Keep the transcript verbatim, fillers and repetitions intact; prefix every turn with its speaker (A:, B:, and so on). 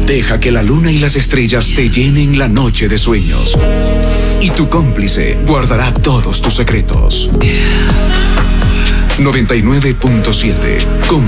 A: Deja que la luna y las estrellas te llenen la noche de sueños. Y tu cómplice guardará todos tus secretos. noventa y nueve punto siete. Con